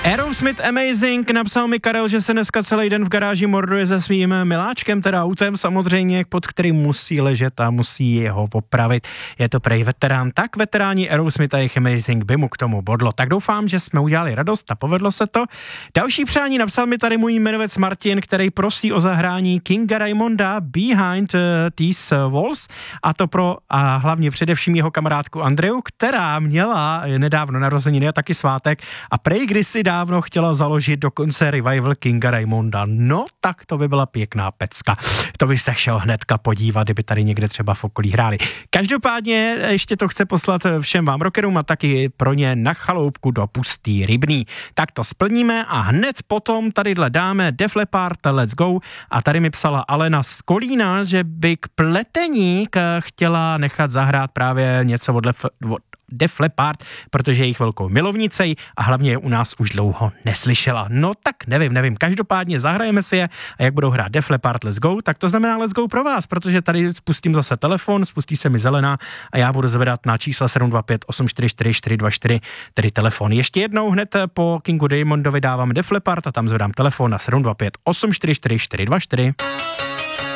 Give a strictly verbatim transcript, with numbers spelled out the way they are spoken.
Aerosmith Amazing, napsal mi Karel, že se dneska celý den v garáži morduje se svým miláčkem, teda autem samozřejmě, pod kterým musí ležet a musí jeho popravit. Je to prej veterán, tak veteráni Aerosmith a jejich Amazing by mu k tomu bodlo. Tak doufám, že jsme udělali radost a povedlo se to. Další přání napsal mi tady můj jmenovec Martin, který prosí o zahrání Kinga Raimonda Behind These Walls, a to pro a hlavně především jeho kamarádku Andreu, která měla nedávno narozeniny a taky svátek a prej kdysi dávno chtěla založit dokonce revival Kinga Raimonda. No, tak to by byla pěkná pecka. To bych se šel hnedka podívat, kdyby tady někde třeba v okolí hráli. Každopádně ještě to chce poslat všem vám rockerům a taky pro ně na chaloupku do Pustý Rybný. Tak to splníme a hned potom tadyhle dáme Def Leppard Let's Go a tady mi psala Alena z Kolína, že by k pletení chtěla nechat zahrát právě něco od, Lef, od Def Leppard, protože je jich velkou milovnicej a hlavně je u nás už dlouho neslyšela. No tak nevím, nevím, každopádně zahrajeme si je a jak budou hrát Def Leppard Let's Go, tak to znamená Let's Go pro vás, protože tady spustím zase telefon, spustí se mi zelená a já budu zvedat na čísla sedm dva pět osm čtyři čtyři čtyři dva čtyři, tedy telefon. Ještě jednou hned po Kingu Raimondovi dávám Def Leppard a tam zvedám telefon na sedm dva pět osm čtyři čtyři čtyři dva čtyři.